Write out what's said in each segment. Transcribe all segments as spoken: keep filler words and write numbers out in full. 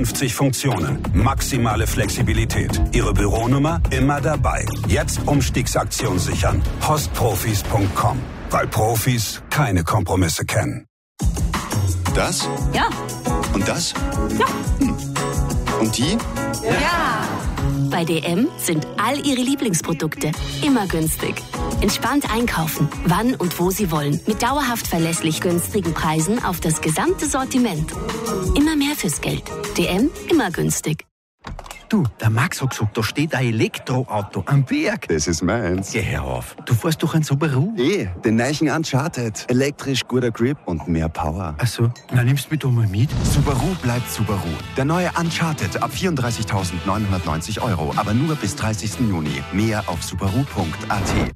hundertfünfzig Funktionen. Maximale Flexibilität. Ihre Büronummer immer dabei. Jetzt Umstiegsaktion sichern. Postprofis punkt com. Weil Profis keine Kompromisse kennen. Das? Ja. Und das? Ja. Hm. Und die? Ja. Bei D M sind all Ihre Lieblingsprodukte immer günstig. Entspannt einkaufen, wann und wo Sie wollen. Mit dauerhaft verlässlich günstigen Preisen auf das gesamte Sortiment. Immer mehr fürs Geld. D M, immer günstig. Du, der Max hat gesagt, da steht ein Elektroauto am Berg. Das ist meins. Geh her auf. Du fährst doch ein Subaru. Eh, den neuen Uncharted. Elektrisch, guter Grip und mehr Power. Ach so, na nimmst du mich doch mal mit. Subaru bleibt Subaru. Der neue Uncharted ab vierunddreißigtausendneunhundertneunzig Euro. Aber nur bis dreißigsten Juni. Mehr auf subaru punkt a t.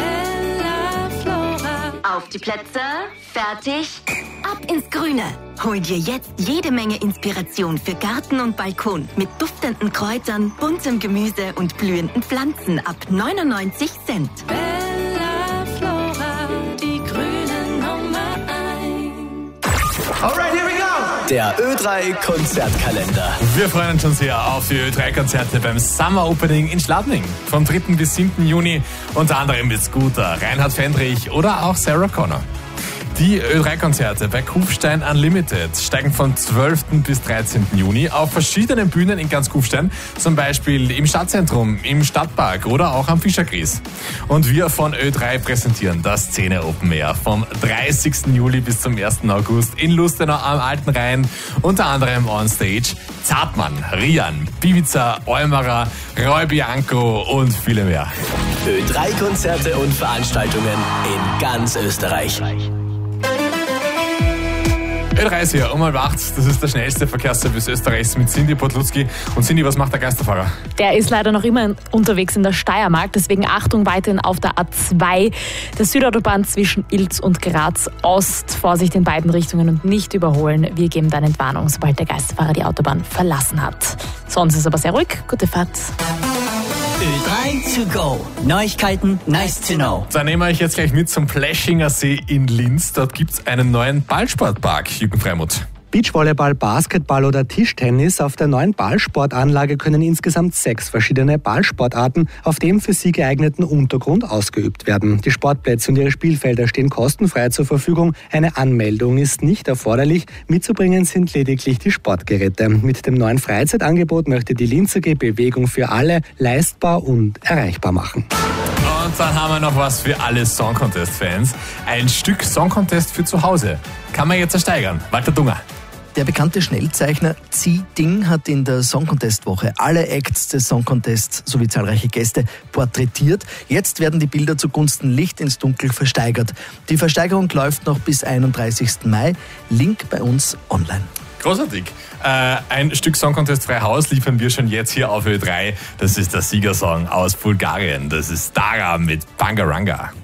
Auf die Plätze, fertig, ab ins Grüne. Hol dir jetzt jede Menge Inspiration für Garten und Balkon mit duftenden Kräutern, buntem Gemüse und blühenden Pflanzen ab neunundneunzig Cent. Bella Flora, die grüne Nummer eins. Alright, here we go! Der Ö drei Konzertkalender. Wir freuen uns schon sehr auf die Ö drei Konzerte beim Summer Opening in Schladming. Vom dritten bis siebten Juni, unter anderem mit Scooter, Reinhard Fendrich oder auch Sarah Connor. Die Ö drei Konzerte bei Kufstein Unlimited steigen vom zwölften bis dreizehnten Juni auf verschiedenen Bühnen in ganz Kufstein, zum Beispiel im Stadtzentrum, im Stadtpark oder auch am Fischergries. Und wir von Ö drei präsentieren das Szene Open Air vom dreißigsten Juli bis zum ersten August in Lustenau am Alten Rhein, unter anderem on Stage Zartmann, Rian, Bibiza, Eumerer, Roy Bianco und viele mehr. Ö drei Konzerte und Veranstaltungen in ganz Österreich. Ö drei ist hier, um halb acht. Das ist der schnellste Verkehrsservice Österreichs mit Cindy Podlutzki. Und Cindy, was macht der Geisterfahrer? Der ist leider noch immer unterwegs in der Steiermark, deswegen Achtung weiterhin auf der A zwei, der Südautobahn zwischen Ilz und Graz Ost. Vorsicht in beiden Richtungen und nicht überholen. Wir geben dann Entwarnung, sobald der Geisterfahrer die Autobahn verlassen hat. Sonst ist aber sehr ruhig. Gute Fahrt. Ö drei to go. Neuigkeiten, nice to know. Da nehmen wir euch jetzt gleich mit zum Pläschinger See in Linz. Dort gibt es einen neuen Ballsportpark. Jürgen Freimuth. Beachvolleyball, Basketball oder Tischtennis. Auf der neuen Ballsportanlage können insgesamt sechs verschiedene Ballsportarten auf dem für sie geeigneten Untergrund ausgeübt werden. Die Sportplätze und ihre Spielfelder stehen kostenfrei zur Verfügung. Eine Anmeldung ist nicht erforderlich. Mitzubringen sind lediglich die Sportgeräte. Mit dem neuen Freizeitangebot möchte die Linzer G Bewegung für alle leistbar und erreichbar machen. Und dann haben wir noch was für alle Song Contest-Fans. Ein Stück Song Contest für zu Hause. Kann man jetzt ersteigern. Walter Dunger. Der bekannte Schnellzeichner Xi Ding hat in der Song Contest Woche alle Acts des Song Contests sowie zahlreiche Gäste porträtiert. Jetzt werden die Bilder zugunsten Licht ins Dunkel versteigert. Die Versteigerung läuft noch bis einunddreißigsten Mai. Link bei uns online. Großartig. Äh, ein Stück Song Contest frei Haus liefern wir schon jetzt hier auf Ö drei. Das ist der Siegersong aus Bulgarien. Das ist Dara mit Bangaranga.